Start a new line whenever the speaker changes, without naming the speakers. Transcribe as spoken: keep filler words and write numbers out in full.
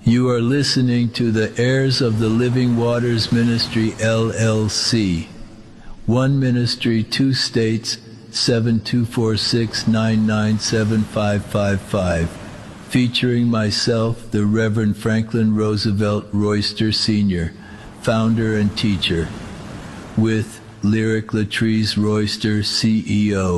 You are listening to the Heirs of the Living Waters Ministry, L L C. One ministry, two states, seven two four six, nine nine seven five five five. Featuring myself, the Reverend Franklin Roosevelt Royster Senior, founder and teacher, with Lyric Latrice Royster, C E O.